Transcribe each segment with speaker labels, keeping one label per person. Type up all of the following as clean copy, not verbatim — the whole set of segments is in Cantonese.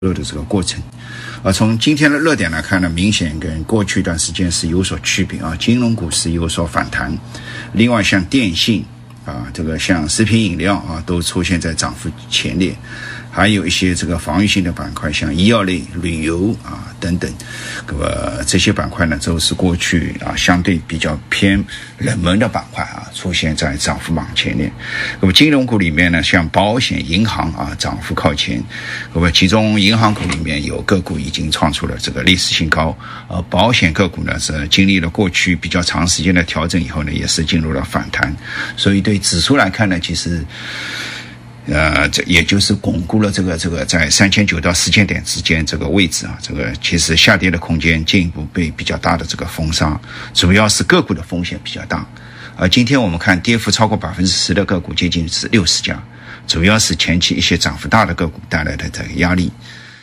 Speaker 1: 的这个过程。从今天的热点来看呢，明显跟过去一段时间是有所区别啊，金融股是有所反弹，另外像电信这个像食品饮料都出现在涨幅前列，还有一些这个防御性的板块，像医药类、旅游等等，这些板块呢都是过去相对比较偏冷门的板块出现在涨幅榜前列。金融股里面呢，像保险、银行涨幅靠前，其中银行股里面有个股已经创出了这个历史新高，保险个股呢是经历了过去比较长时间的调整以后呢，也是进入了反弹，所以对指数来看呢，其实这也就是巩固了这个在3900到4000点之间这个位置这个其实下跌的空间进一步被比较大的这个封杀，主要是个股的风险比较大。今天我们看跌幅超过 10% 的个股接近是60家，主要是前期一些涨幅大的个股带来的这个压力。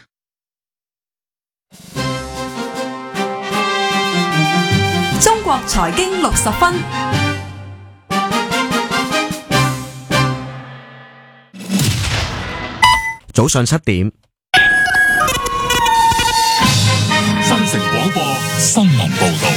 Speaker 2: 中國財經60分。
Speaker 3: 早上7點，
Speaker 4: 新城廣播新聞報道。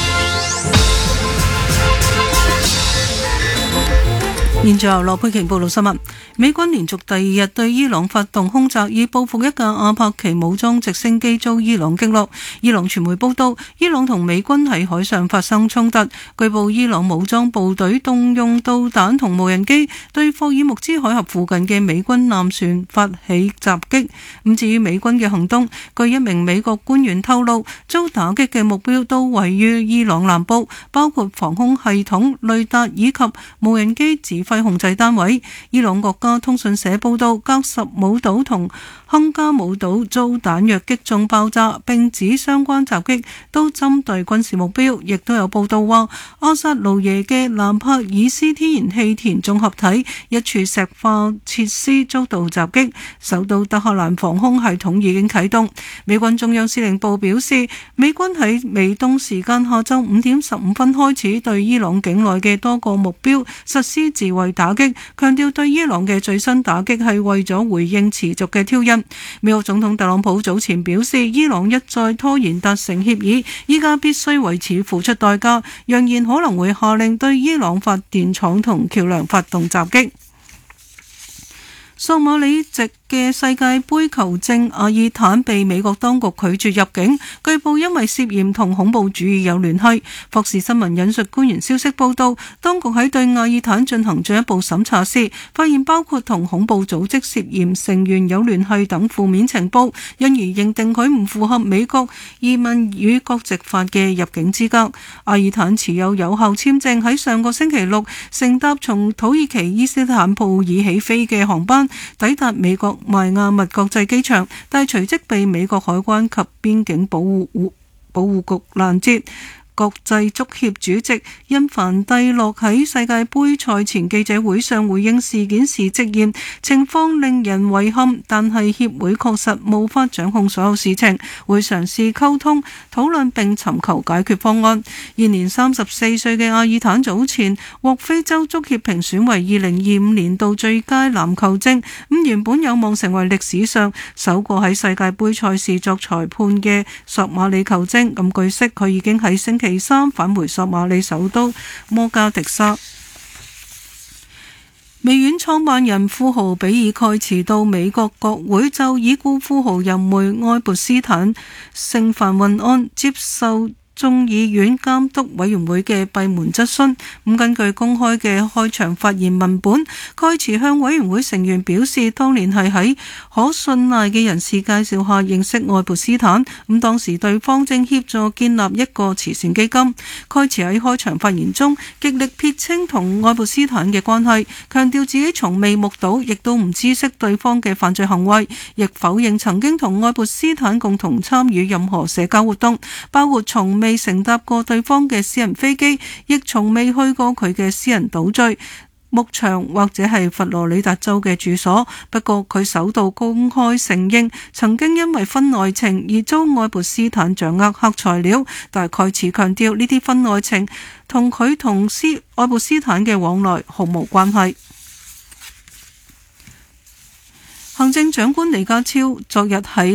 Speaker 5: 現在由羅佩瓊報道新聞。美軍連續第二日對伊朗發動空襲，以報復一架阿帕奇武裝直升機遭伊朗擊落。伊朗傳媒報道，伊朗同美軍喺海上發生衝突，據報伊朗武裝部隊動用導彈同無人機對霍爾木茲海峽附近嘅美軍艦船發起襲擊。至於美軍嘅行動，據一名美國官員透露，遭打擊嘅目標都位於伊朗南部，包括防空系統、雷達以及無人機指揮控制單位。伊朗國家通訊社報道，格什姆島同亨加姆島遭彈藥擊中爆炸，並指相關襲擊都針對軍事目標。亦都有報道話，阿薩盧耶嘅蘭帕爾斯天然氣田綜合體一處石化設施遭到襲擊，首都德黑蘭防空系統已經啟動。美軍中央司令部表示，美軍喺美東時間下晝5點15分開始對伊朗境內嘅多個目標實施自衛打擊，強調對伊朗嘅最新打擊係為咗回應持續嘅挑釁。美國總統特朗普早前表示，伊朗一再拖延達成協議，依家必須為此付出代價，揚言可能會下令對伊朗發電廠同橋梁發動襲擊。索馬里籍嘅世界盃球證阿爾坦被美國當局拒絕入境，據報因為涉嫌同恐怖主義有聯繫。霍士新聞引述官員消息報道，當局喺對阿爾坦進行進一步審查時，發現包括同恐怖組織涉嫌成員有聯繫等負面情報，因而認定佢唔符合美國移民與國籍法嘅入境資格。阿爾坦持有有效簽證，喺上個星期六乘搭從土耳其伊斯坦布爾起飛嘅航班抵達美國邁阿密國際機場，但隨即被美國海關及邊境保護局攔截。國際足協主席因凡蒂洛喺世界盃賽前記者會上回應事件時直言，情況令人遺憾，但係協會確實無法掌控所有事情，會嘗試溝通、討論並尋求解決方案。現年34歲嘅阿爾坦早前獲非洲足協評選為2025年度最佳籃球證，原本有望成為歷史上首個喺世界盃賽事作裁判嘅索馬里球證。據悉，佢已經喺星期3返回索馬里首都摩加迪沙。微軟創辦人富豪比爾蓋茨到美國國會就已故富豪人梅愛潑斯坦性販運案接受眾議院監督委員會嘅閉門質詢。根據公開嘅開場發言文本，蓋茨向委員會成員表示，當年係喺可信賴嘅人士介紹下認識愛潑斯坦。當時對方正協助建立一個慈善基金。蓋茨喺開場發言中極力撇清同愛潑斯坦嘅關係，強調自己從未目睹，亦都唔知悉對方嘅犯罪行為，亦否認曾經同愛潑斯坦共同參與任何社交活動，包括從未乘搭過對方嘅私人飛機，亦從未去過佢嘅私人島嶼、牧場或者係佛羅里達州嘅住所。不過佢首度公開承認曾經因為婚外情而遭愛潑斯坦掌握黑材料，但蓋茨強調呢啲婚外情同佢同愛潑斯坦嘅往來毫無關係。行政長官李家超昨日喺